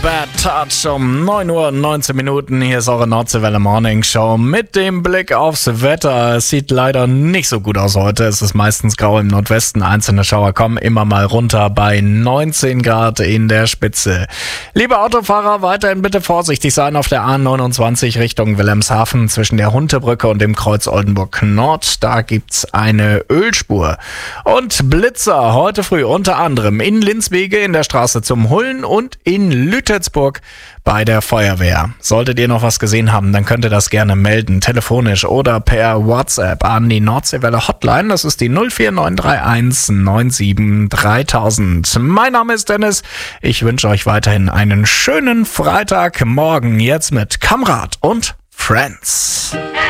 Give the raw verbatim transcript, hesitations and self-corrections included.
Bad Touch um neun Uhr neunzehn Minuten. Hier ist eure Nordseewelle Morning Show mit dem Blick aufs Wetter. Es sieht leider nicht so gut aus heute. Es ist meistens grau im Nordwesten. Einzelne Schauer kommen immer mal runter bei neunzehn Grad in der Spitze. Liebe Autofahrer, weiterhin bitte vorsichtig sein auf der A neunundzwanzig Richtung Wilhelmshaven zwischen der Huntebrücke und dem Kreuz Oldenburg Nord. Da gibt's eine Ölspur. Und Blitzer heute früh unter anderem in Linswege in der Straße zum Hullen und in Lütetsburg bei der Feuerwehr. Solltet ihr noch was gesehen haben, dann könnt ihr das gerne melden, telefonisch oder per WhatsApp an die Nordseewelle Hotline. Das ist die null vier neun drei eins neun sieben dreitausend. Mein Name ist Dennis. Ich wünsche euch weiterhin einen schönen Freitagmorgen jetzt mit Kamrat und Friends.